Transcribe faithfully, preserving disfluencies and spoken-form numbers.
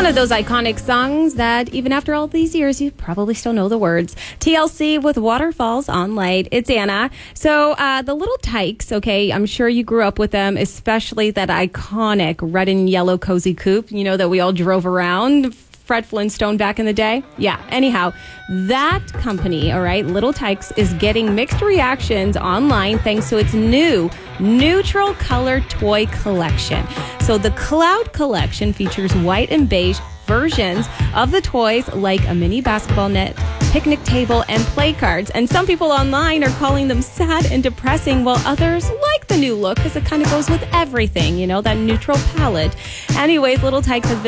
One of those iconic songs that even after all these years, you probably still know the words. T L C with Waterfalls on Light. It's Anna. So uh, the Little Tykes, okay, I'm sure you grew up with them, especially that iconic red and yellow cozy coupe, you know, that we all drove around. Fred Flintstone back in the day. Yeah, anyhow, that company, all right, Little Tykes, is getting mixed reactions online thanks to its new neutral color toy collection. So the Cloud Collection features white and beige versions of the toys like a mini basketball net, picnic table, and play cards. And some people online are calling them sad and depressing, while others like the new look because it kind of goes with everything, you know, that neutral palette. Anyways, Little Tykes has been